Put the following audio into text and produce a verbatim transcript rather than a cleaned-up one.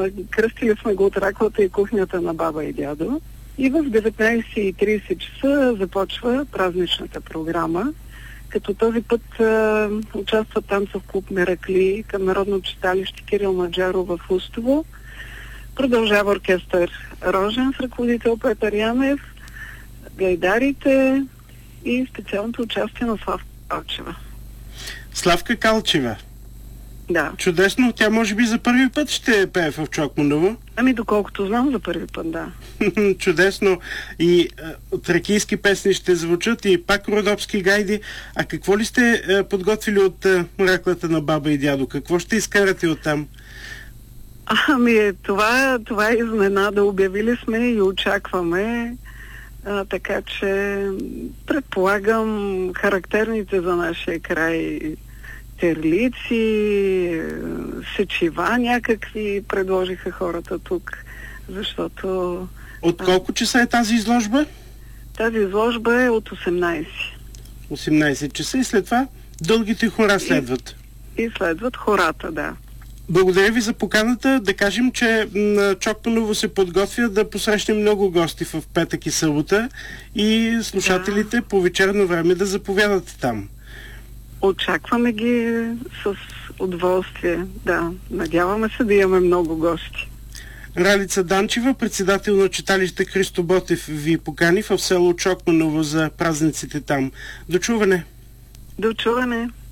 кръстили сме го от раковата и кухнята на баба и дядо. И в деветнайсет и трийсет часа започва празничната програма, като този път а, участва танцов клуб Меракли към Народно читалище Кирил Маджаров в Устово. Продължава оркестър Рожен с ръководител Петър Янев, гайдарите и специалното участие на Славка Калчева. Славка Калчева? Да. Чудесно. Тя може би за първи път ще пее в Чокманово? Ами доколкото знам, за първи път, да. Чудесно. И а, тракийски песни ще звучат и пак родопски гайди. А какво ли сте а, подготвили от а, раклата на баба и дядо? Какво ще изкарате оттам? Ами това, това е изненада. Обявили сме и очакваме. А, така че предполагам характерните за нашия край терлици, сечива някакви предложиха хората тук, защото... От колко часа е тази изложба? Тази изложба е от осемнайсет. осемнайсет часа и след това дългите хора следват. И, и следват хората, да. Благодаря ви за поканата. Да кажем, че на Чокманово се подготвя да посрещне много гости в петък и събота и слушателите да. По вечерно време да заповядат там. Очакваме ги с удоволствие, да. Надяваме се да имаме много гости. Ралица Данчева, председател на читалище Христо Ботев, ви покани в село Чокманово за празниците там. До чуване! До чуване!